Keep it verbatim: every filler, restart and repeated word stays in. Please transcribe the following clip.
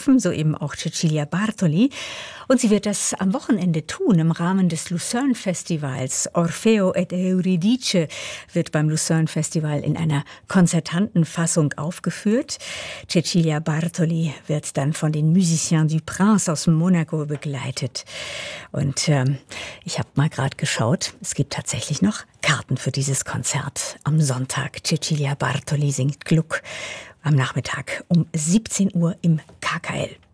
getroffen, so eben auch Cecilia Bartoli. Und sie wird das am Wochenende tun im Rahmen des Lucerne-Festivals. Orfeo ed Euridice wird beim Lucerne-Festival in einer konzertanten Fassung aufgeführt. Cecilia Bartoli wird dann von den Musiciens du Prince aus Monaco begleitet. Und ähm, ich habe mal gerade geschaut, es gibt tatsächlich noch Karten für dieses Konzert am Sonntag. Cecilia Bartoli singt Gluck am Nachmittag um siebzehn Uhr im K K L.